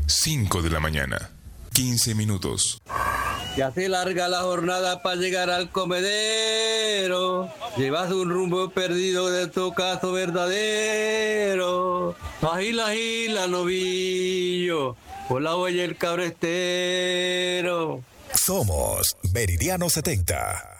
5 de la mañana, 15 minutos. Ya se larga la jornada para llegar al comedero. Llevas un rumbo perdido de tu caso verdadero. Agila, agila, novillo, por la huella el cabrestero. Somos Meridiano 70.